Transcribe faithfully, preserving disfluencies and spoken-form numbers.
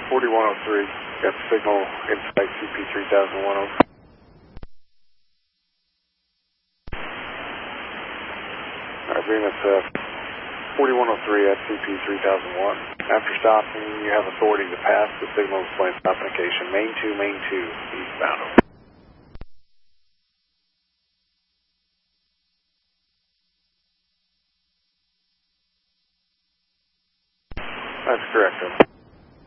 forty-one oh three, got the signal inside C P three thousand one over. Alright, Venus, uh, forty-one oh three at C P three thousand one. After stopping, you have authority to pass the signal display stop indication. Main two, main two, eastbound. That's correct, over.